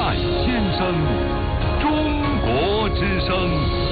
爱先生，中国之声。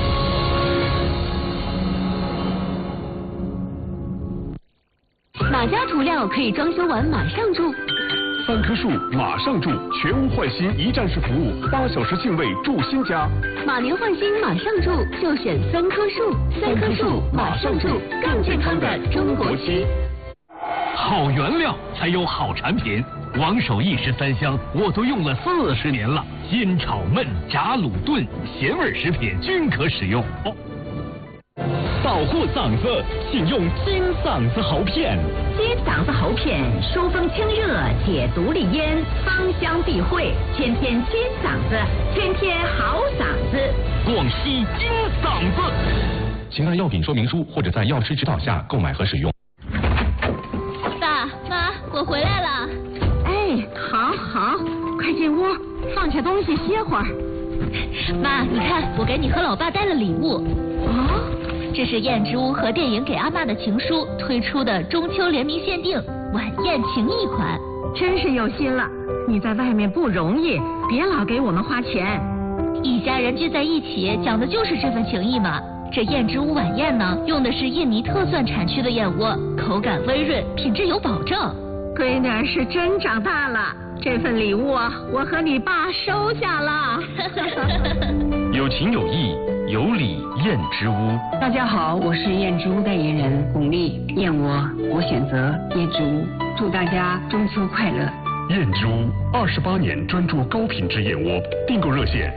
哪家涂料可以装修完马上住 ？3棵树马上住，全屋换新一站式服务，8小时净位住新家。 马年换新马上住，就选3棵树。3棵树马上住，更健康的中国区。 好原料才有好产品，王守义13香我都用了40年了，煎炒焖炸卤炖咸味食品均可使用。 保护嗓子，请用金嗓子喉片。 金嗓子喉片，疏风清热，解毒利咽，芳香避秽，天天金嗓子，天天好嗓子。 广西金嗓子。 请按药品说明书或者在药师指导下购买和使用。 爸妈，我回来了。 哎，好，快进屋，放下东西歇会儿。 妈，你看，我给你和老爸带了礼物。 哦。 这是燕之屋和电影给阿嬷的情书推出的中秋联名限定晚宴情谊款， 真是有心了。你在外面不容易，别老给我们花钱。 一家人聚在一起，讲的就是这份情谊嘛。这燕之屋晚宴呢，用的是印尼特蒜产区的燕窝，口感温润，品质有保证。 闺女是真长大了，这份礼物我和你爸收下了。 有情有义，有礼燕之屋。 大家好，我是燕之屋代言人巩俐。燕窝，我选择燕之屋。祝大家中秋快乐。 燕之屋28年专注高品质燕窝，订购热线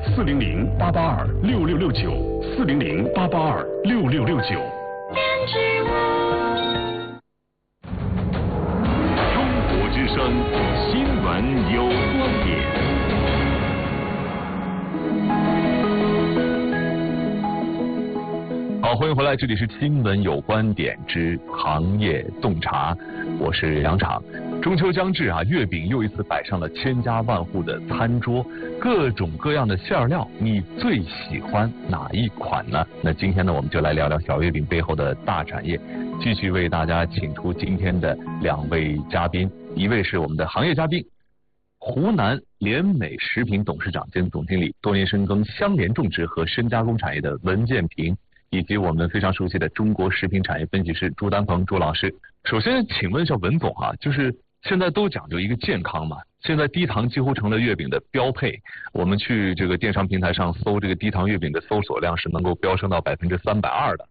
400-882-6669，400-882-6669。 燕之屋。 中国之声新闻有观点。好，欢迎回来，这里是新闻有观点之行业洞察，我是杨昶。中秋将至啊，月饼又一次摆上了千家万户的餐桌，各种各样的馅料，你最喜欢哪一款呢？那今天呢，我们就来聊聊小月饼背后的大产业，继续为大家请出今天的2位嘉宾，一位是我们的行业嘉宾，湖南联美食品董事长兼总经理，多年深耕香莲种植和深加工产业的文建平，以及我们非常熟悉的中国食品产业分析师朱丹鹏朱老师。首先请问一下文总啊，就是现在都讲究一个健康嘛，现在低糖几乎成了月饼的标配，我们去这个电商平台上搜这个低糖月饼的搜索量是能够飙升到320%的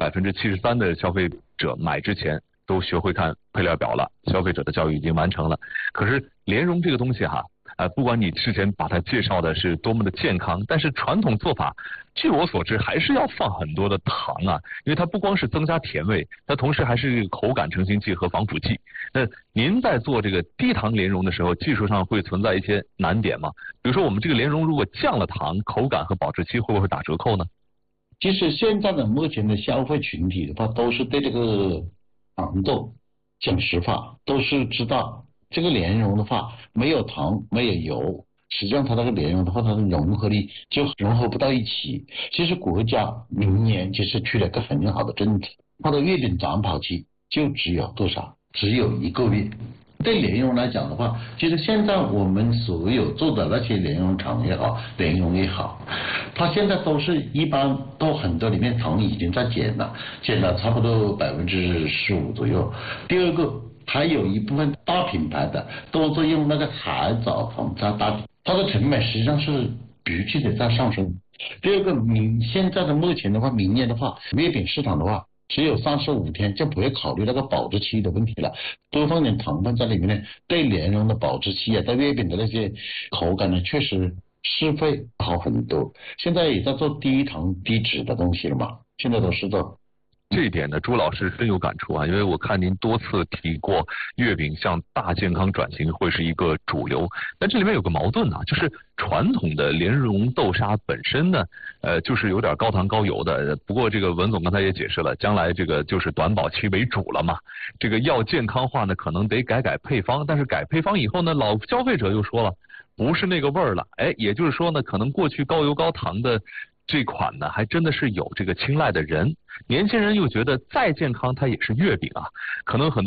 ，73%的消费者买之前都学会看配料表了，消费者的教育已经完成了。可是莲蓉这个东西哈，不管你之前把它介绍的是多么的健康，但是传统做法据我所知还是要放很多的糖啊，因为它不光是增加甜味，它同时还是口感成型剂和防腐剂。那您在做这个低糖莲蓉的时候，技术上会存在一些难点吗？比如说我们这个莲蓉如果降了糖，口感和保质期会不会打折扣呢？ 其实现在的目前的消费群体的话，都是对这个糖度讲实话，都是知道这个莲蓉的话没有糖没有油，实际上它那个莲蓉的话，它的融合力就融合不到一起。其实国家明年其实出了个很好的政策，它的月饼短跑期就只有多少？只有1个月。对莲蓉来讲的话，其实现在我们所有做的那些莲蓉厂也好，莲蓉也好，它现在都是一般都很多里面糖已经在减了差不多15%左右。第二个，还有一部分大品牌的都在用那个海藻糖在代替，它的成本实际上是急剧的在上升。第二个，现在的目前的话，明年的话，月饼市场的话只有35天，就不会考虑那个保质期的问题了，多放点糖分在里面呢，对莲蓉的保质期啊，对月饼的那些口感呢，确实是会好很多。现在也在做低糖低脂的东西了嘛，现在都是做。 这一点呢，朱老师深有感触啊，因为我看您多次提过月饼向大健康转型会是一个主流，但这里面有个矛盾啊，就是传统的莲蓉豆沙本身呢，就是有点高糖高油的。不过这个文总刚才也解释了，将来这个就是短保期为主了嘛，这个要健康化呢，可能得改配方，但是改配方以后呢，老消费者又说了，不是那个味儿了，也就是说呢，可能过去高油高糖的这款呢，还真的是有这个青睐的人，年轻人又觉得再健康它也是月饼啊，可能很多